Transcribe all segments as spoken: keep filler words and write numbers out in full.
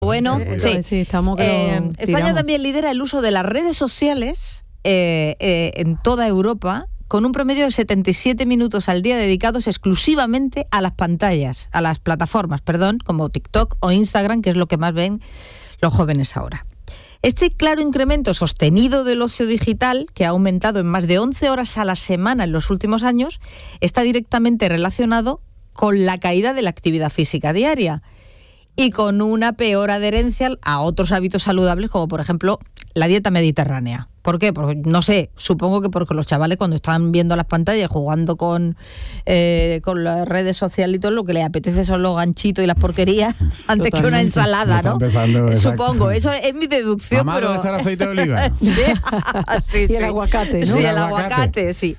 bueno. Eh, sí. sí, estamos que Eh, lo España tiramos. también lidera el uso de las redes sociales eh, eh, en toda Europa, con un promedio de setenta y siete minutos al día dedicados exclusivamente a las pantallas, a las plataformas, perdón, como TikTok o Instagram, que es lo que más ven los jóvenes ahora. Este claro incremento sostenido del ocio digital, que ha aumentado en más de once horas a la semana en los últimos años, está directamente relacionado con la caída de la actividad física diaria y con una peor adherencia a otros hábitos saludables, como por ejemplo la dieta mediterránea. ¿Por qué? Porque, no sé, supongo que porque los chavales cuando están viendo las pantallas, jugando con, eh, con las redes sociales y todo, lo que les apetece son los ganchitos y las porquerías antes que una ensalada, ¿no? Pensando, supongo, eso es mi deducción. Mamá, pero... ¿dónde está el aceite de oliva? sí, sí, Y sí. el aguacate, ¿no? Sí, el, El aguacate, aguacate. sí.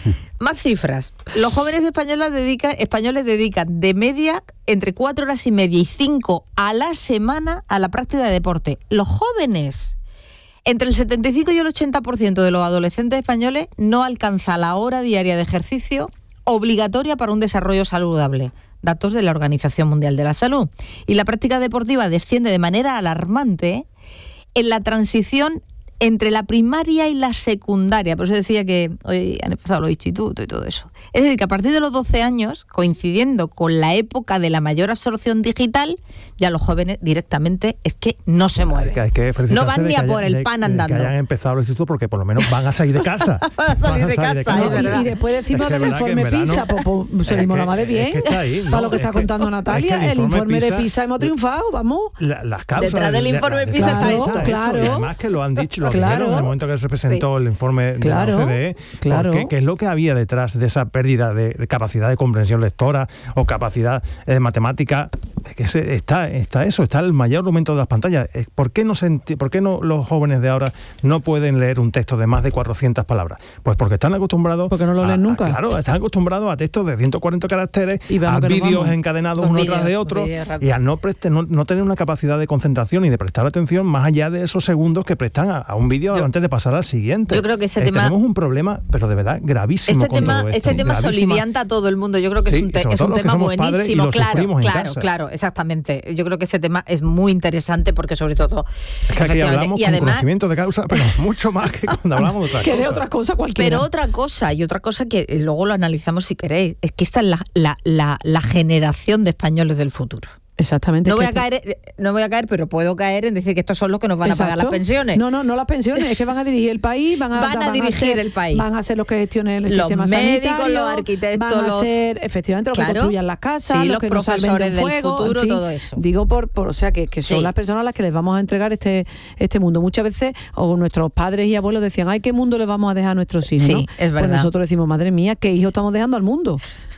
Más cifras. Los jóvenes españoles dedican, españoles dedican de media entre cuatro horas y media y cinco a la semana a la práctica de deporte. Los jóvenes, entre el setenta y cinco y el ochenta por ciento de los adolescentes españoles no alcanza la hora diaria de ejercicio obligatoria para un desarrollo saludable. Datos de la Organización Mundial de la Salud. Y la práctica deportiva desciende de manera alarmante en la transición entre la primaria y la secundaria. Por eso decía que hoy han empezado los institutos y todo eso. Es decir, que a partir de los doce años, coincidiendo con la época de la mayor absorción digital, ya los jóvenes directamente es que no se mueven. Hay que, hay que felicitarse No van de ni que a por haya- el de- pan de andando. Que hayan empezado los institutos porque por lo menos van a salir de casa. Van a salir de Van casa, es verdad. Y, y después decimos Es que del es verdad que en informe verano- PISA, pues, pues, Es salimos que- la madre es bien. que está ahí, para ¿no? lo que Es está que- contando es Natalia, que el el informe informe de PISA- PISA hemos triunfado, vamos. La- las causas Detrás del de- informe de- PISA está de- esto. Claro. Y además que lo han dicho, lo Claro. dijeron en el momento que se presentó Sí. el informe de Claro. la O C D E, Claro. porque, ¿qué es lo que había detrás de esa pérdida de, de capacidad de comprensión lectora o capacidad eh, matemática? Es que se- está, está eso, está el mayor aumento de las pantallas. Eh, ¿Por qué, no se enti- ¿Por qué no los jóvenes de ahora no pueden leer un texto de más de cuatrocientas palabras? Pues porque están acostumbrados... Porque no lo a- leen a- nunca. Claro, están acostumbrados a textos de ciento cuarenta caracteres, Y vamos a que nos vídeos vamos. encadenados Los uno vídeos, tras de los otro, vídeos y rápidos. a no, preste- no, no tener una capacidad de concentración y de prestar atención más allá de esos segundos que prestan a, a un vídeo Yo- antes de pasar al siguiente. yo creo que ese Eh, tema- Tenemos un problema, pero de verdad gravísimo Este con tema, todo esto. este tema Gravísima. solivianta a todo el mundo. Yo creo que Sí, es un, y te- sobre es todo un los que tema somos padres y buenísimo. lo Claro, sufrimos en claro, casa. claro, exactamente. Yo creo que ese tema es muy interesante porque sobre todo... Es que aquí efectivamente, hablamos y con además, conocimiento de causa, pero mucho más que cuando hablamos de otras Que cosas. de otras cosas cualquiera. pero otra cosa, y otra cosa que eh, luego lo analizamos si queréis, es que esta es la, la, la, la generación de españoles del futuro. Exactamente. No es voy, que a esto- caer, no voy a caer, pero puedo caer en decir que estos son los que nos van a pagar las Exacto. pensiones. No, no, no las pensiones, es que van a dirigir el país, van a, Van a dirigir ser- el país. Van a ser los que gestionen el Los sistema médicos, sanitario, los arquitectos, van a los- ser efectivamente los Claro. que construyan las casas, Sí, los, los que nos salven profesores del del fuego, futuro, en fin. todo eso. Digo por, por o sea que, que son Sí. las personas a las que les vamos a entregar este este mundo. Muchas veces o nuestros padres y abuelos decían, ay, ¿qué mundo le vamos a dejar a nuestros hijos? Sí, ¿no? es Pues verdad. nosotros decimos, madre mía, ¿qué hijos estamos dejando al mundo?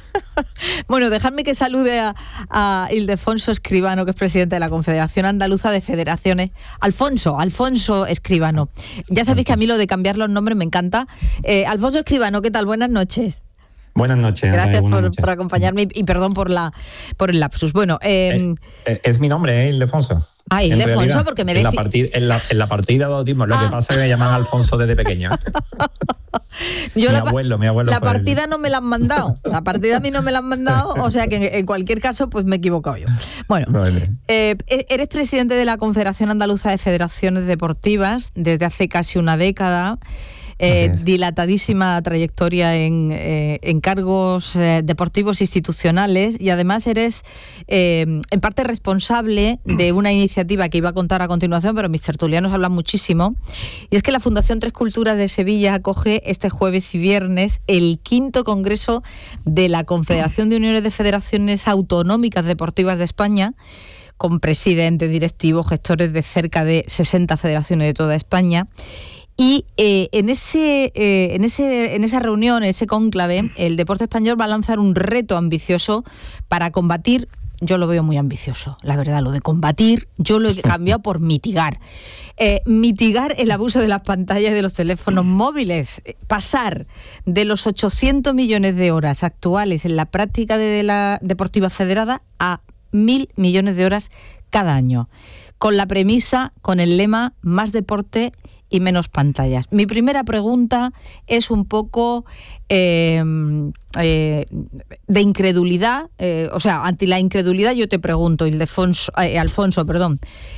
Bueno, dejadme que salude a, a Ildefonso Escribano, que es presidente de la Confederación Andaluza de Federaciones. Alfonso, Alfonso Escribano. Ya sabéis que a mí lo de cambiar los nombres me encanta. Eh, Alfonso Escribano, ¿qué tal? Buenas noches. Buenas noches. Gracias Ana, buenas por, noches. por acompañarme y, y perdón por la por el lapsus. Bueno, eh, Eh, eh, es mi nombre, ¿eh? Ildefonso. Ah, En Ildefonso, realidad, porque me en la, decí- partida, en, la, en la partida de bautismo, lo Ah. que pasa es que me llaman Alfonso desde pequeño. yo mi la, pa- abuelo, mi abuelo. la fue el- partida no me la han mandado. La partida a mí no me la han mandado, o sea que en, en cualquier caso pues me he equivocado yo. Bueno, Vale. eh, eres presidente de la Confederación Andaluza de Federaciones Deportivas desde hace casi una década. Eh, Así es. dilatadísima trayectoria en, eh, en cargos eh, deportivos institucionales y además eres eh, en parte responsable de una iniciativa que iba a contar a continuación, pero mis tertulianos hablan muchísimo, y es que la Fundación Tres Culturas de Sevilla acoge este jueves y viernes el quinto congreso de la Confederación de Uniones de Federaciones Autonómicas Deportivas de España, con presidentes, directivos, gestores de cerca de sesenta federaciones de toda España. Y eh, en, ese, eh, en, ese, en esa reunión, en ese cónclave, el deporte español va a lanzar un reto ambicioso para combatir, yo lo veo muy ambicioso, la verdad, lo de combatir, yo lo he cambiado por mitigar. Eh, mitigar el abuso de las pantallas y de los teléfonos móviles, eh, pasar de los ochocientos millones de horas actuales en la práctica de la deportiva federada a mil millones de horas cada año, con la premisa, con el lema, más deporte y menos pantallas. Mi primera pregunta es un poco eh, eh, de incredulidad, eh, o sea, ante la incredulidad yo te pregunto, Ildefonso, eh, Alfonso, perdón,